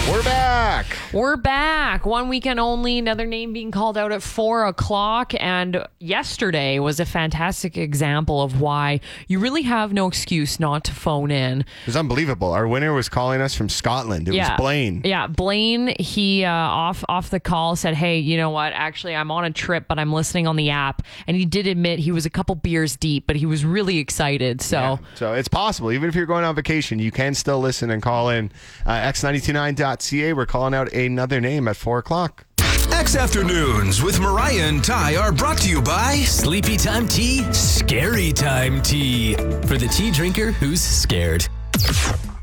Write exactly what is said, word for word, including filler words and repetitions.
We're back. We're back. One weekend only. Another name being called out at four o'clock. And yesterday was a fantastic example of why you really have no excuse not to phone in. It was unbelievable. Our winner was calling us from Scotland. It yeah. was Blaine. Yeah, Blaine, he uh, off off the call said, hey, you know what? Actually, I'm on a trip, but I'm listening on the app. And he did admit he was a couple beers deep, but he was really excited. So, yeah. so it's possible. Even if you're going on vacation, you can still listen and call in. Uh, X nine two nine dot C A. We're calling out another name at four o'clock. X Afternoons with Mariah and Ty are brought to you by Sleepy Time Tea, Scary Time Tea. For the tea drinker who's scared.